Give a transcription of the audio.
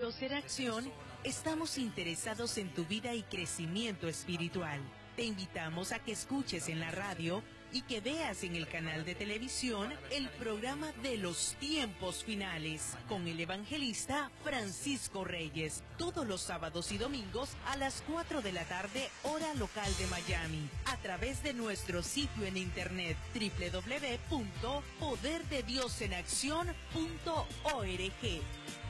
Dios en Acción, estamos interesados en tu vida y crecimiento espiritual. Te invitamos a que escuches en la radio y que veas en el canal de televisión el programa de los tiempos finales con el evangelista Francisco Reyes, todos los sábados y domingos a las 4 de la tarde, hora local de Miami, a través de nuestro sitio en internet www.poderdediosenaccion.org.